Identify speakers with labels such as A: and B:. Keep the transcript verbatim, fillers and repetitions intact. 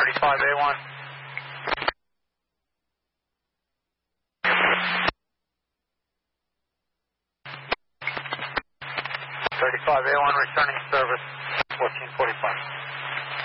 A: thirty-five A one. thirty-five A one returning service, fourteen forty-five.